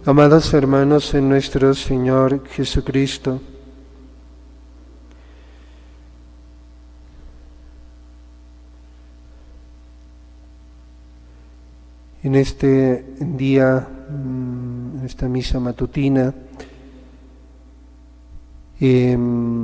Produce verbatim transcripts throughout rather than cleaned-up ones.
Amados hermanos en nuestro Señor Jesucristo, en este día, en esta misa matutina, eh,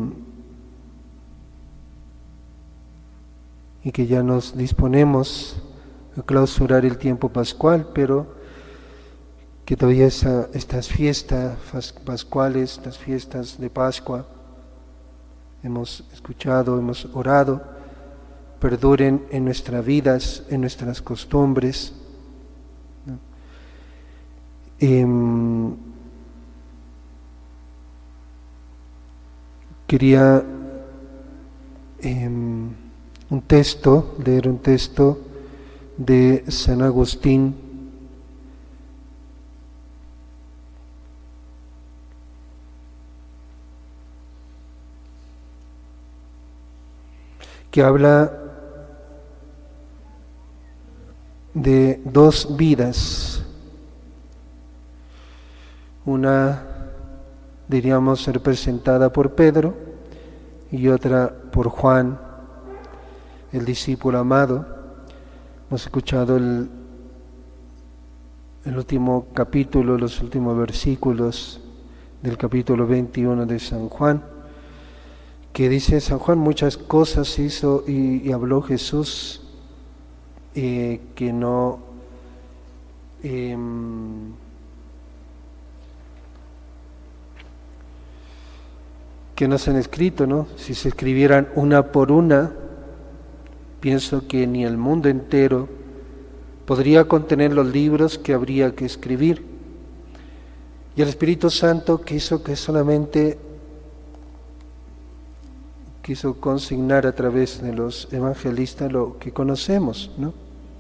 y que ya nos disponemos a clausurar el tiempo pascual, pero que todavía esa, estas fiestas pascuales, estas fiestas de Pascua, hemos escuchado, hemos orado, perduren en nuestras vidas, en nuestras costumbres. ¿no? Eh, quería eh, un texto, leer un texto de San Agustín, que habla de dos vidas, una diríamos representada por Pedro y otra por Juan, el discípulo amado. Hemos escuchado el, el último capítulo, los últimos versículos del capítulo veintiuno de San Juan, que dice San Juan: muchas cosas hizo y, y habló Jesús eh, que no eh, que no se han escrito, ¿no? Si se escribieran una por una, pienso que ni el mundo entero podría contener los libros que habría que escribir. Y el Espíritu Santo quiso que solamente quiso consignar a través de los evangelistas lo que conocemos, ¿no?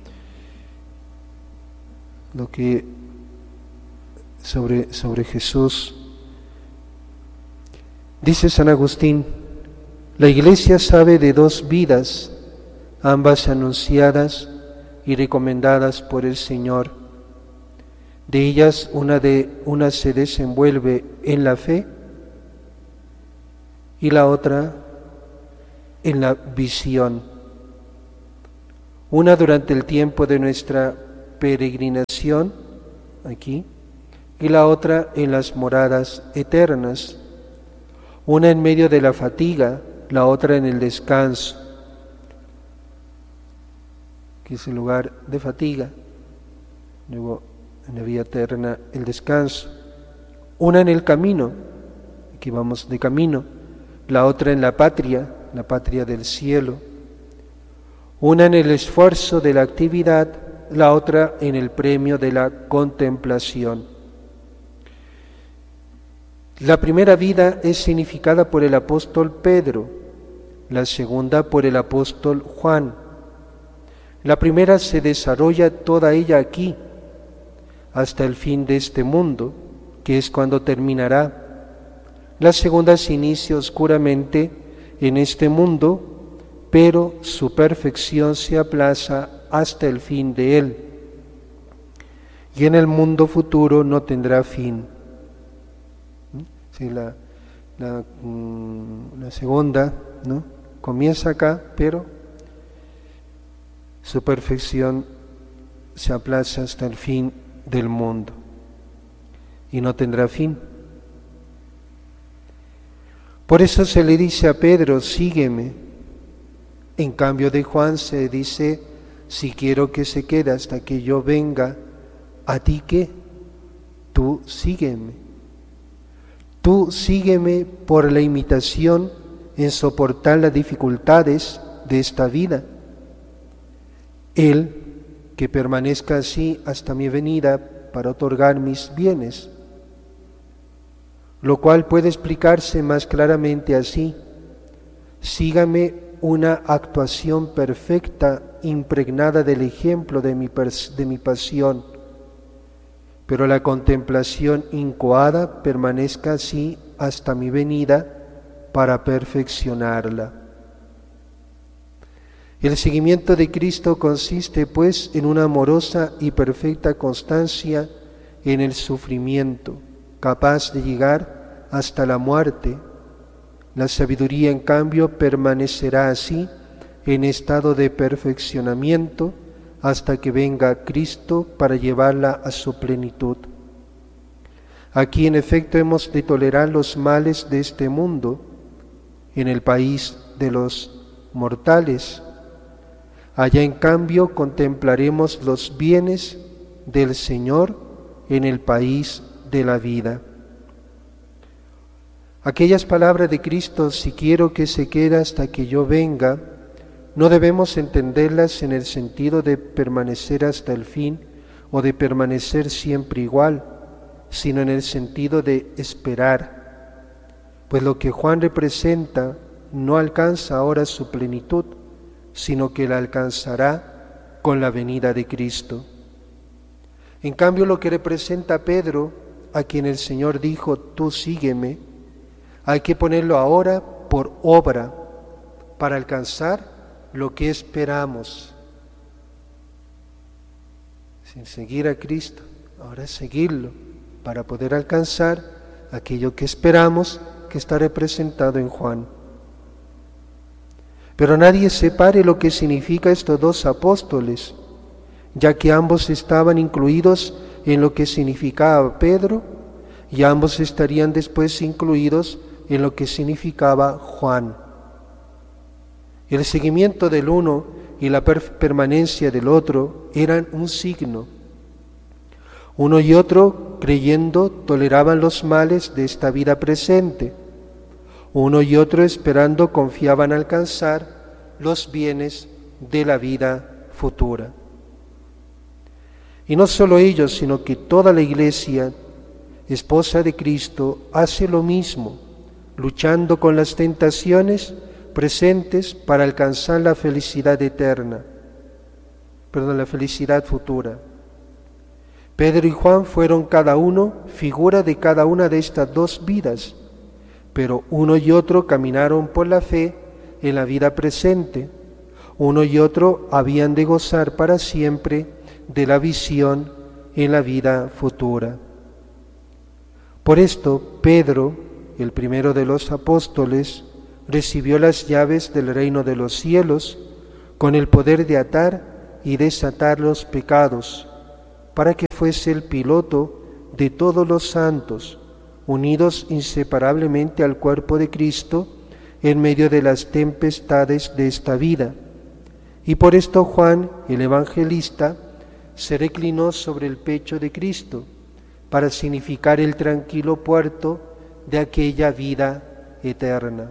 Lo que sobre, sobre Jesús. Dice San Agustín: la Iglesia sabe de dos vidas, ambas anunciadas y recomendadas por el Señor. De ellas una, de, una se desenvuelve en la fe y la otra en la visión, una durante el tiempo de nuestra peregrinación aquí y la otra en las moradas eternas, una en medio de la fatiga, la otra en el descanso, que es el lugar de fatiga, luego en la vida eterna el descanso, una en el camino, aquí vamos de camino, la otra en la patria, la patria del cielo, una en el esfuerzo de la actividad, la otra en el premio de la contemplación. La primera vida es significada por el apóstol Pedro, la segunda por el apóstol Juan. La primera se desarrolla toda ella aquí, hasta el fin de este mundo, que es cuando terminará. La segunda se inicia oscuramente en este mundo, pero su perfección se aplaza hasta el fin de él, y en el mundo futuro no tendrá fin. Sí, la, la, la segunda, ¿no? comienza acá, pero su perfección se aplaza hasta el fin del mundo y no tendrá fin. Por eso se le dice a Pedro: sígueme. En cambio de Juan se dice: si quiero que se quede hasta que yo venga, ¿a ti qué? Tú sígueme. Tú sígueme por la imitación en soportar las dificultades de esta vida. Él, que permanezca así hasta mi venida para otorgar mis bienes, lo cual puede explicarse más claramente así: sígame una actuación perfecta impregnada del ejemplo de mi, de mi pasión, pero la contemplación incoada permanezca así hasta mi venida para perfeccionarla. El seguimiento de Cristo consiste, pues, en una amorosa y perfecta constancia en el sufrimiento, capaz de llegar hasta la muerte. La sabiduría, en cambio, permanecerá así en estado de perfeccionamiento hasta que venga Cristo para llevarla a su plenitud. Aquí, en efecto, hemos de tolerar los males de este mundo, en el país de los mortales. Allá, en cambio, contemplaremos los bienes del Señor en el país de la vida. Aquellas palabras de Cristo, si quiero que se quede hasta que yo venga, no debemos entenderlas en el sentido de permanecer hasta el fin o de permanecer siempre igual, sino en el sentido de esperar, pues lo que Juan representa no alcanza ahora su plenitud, sino que la alcanzará con la venida de Cristo. En cambio, lo que representa Pedro, a quien el Señor dijo, tú sígueme, hay que ponerlo ahora por obra para alcanzar lo que esperamos. Sin seguir a Cristo, ahora seguirlo para poder alcanzar aquello que esperamos, que está representado en Juan. Pero nadie separe lo que significa estos dos apóstoles, ya que ambos estaban incluidos en lo que significaba Pedro y ambos estarían después incluidos en lo que significaba Juan. El seguimiento del uno y la permanencia del otro eran un signo. Uno y otro, creyendo, toleraban los males de esta vida presente. Uno y otro, esperando, confiaban alcanzar los bienes de la vida futura. Y no solo ellos, sino que toda la Iglesia, esposa de Cristo, hace lo mismo, luchando con las tentaciones presentes para alcanzar la felicidad eterna, perdón, la felicidad futura. Pedro y Juan fueron cada uno figura de cada una de estas dos vidas, pero uno y otro caminaron por la fe en la vida presente. Uno y otro habían de gozar para siempre de la visión en la vida futura. Por esto, Pedro, el primero de los apóstoles, recibió las llaves del reino de los cielos con el poder de atar y desatar los pecados, para que fuese el piloto de todos los santos, unidos inseparablemente al cuerpo de Cristo en medio de las tempestades de esta vida. Y por esto Juan, el evangelista, se reclinó sobre el pecho de Cristo, para significar el tranquilo puerto de aquella vida eterna.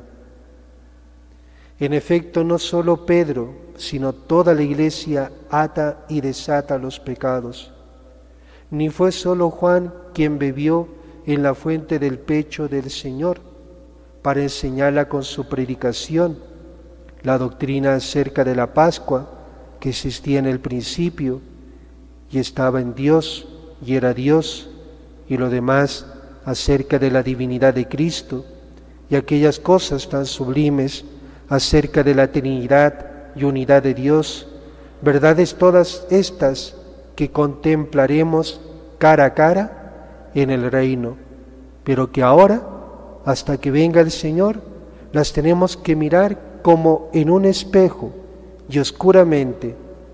En efecto, no solo Pedro, sino toda la Iglesia ata y desata los pecados. Ni fue solo Juan quien bebió en la fuente del pecho del Señor para enseñarla con su predicación, la doctrina acerca de la Pascua que existía en el principio y estaba en Dios y era Dios, y lo demás acerca de la divinidad de Cristo y aquellas cosas tan sublimes acerca de la Trinidad y unidad de Dios, verdades todas estas que contemplaremos cara a cara en el reino, pero que ahora, hasta que venga el Señor, las tenemos que mirar como en un espejo y oscuramente,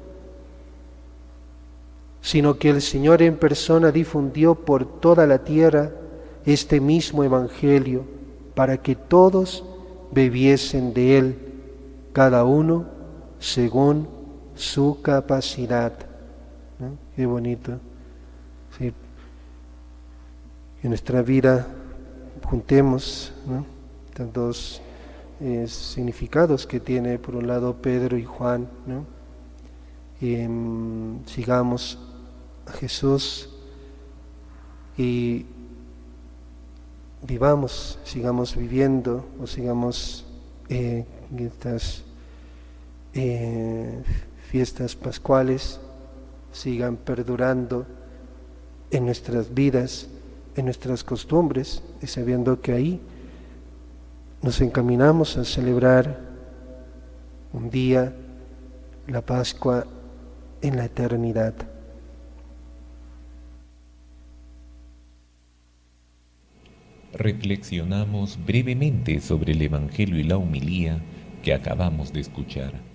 sino que el Señor en persona difundió por toda la tierra este mismo Evangelio, para que todos bebiesen de él, cada uno según su capacidad. ¿No? Qué bonito. Sí. En nuestra vida juntemos, ¿no?, estos dos eh, significados que tiene por un lado Pedro y Juan, ¿no? Eh, sigamos a Jesús y vivamos, sigamos viviendo o sigamos eh, estas eh, fiestas pascuales, sigan perdurando en nuestras vidas, en nuestras costumbres, y sabiendo que ahí nos encaminamos a celebrar un día la Pascua en la eternidad. reflexionamos brevemente sobre el Evangelio y la homilía que acabamos de escuchar.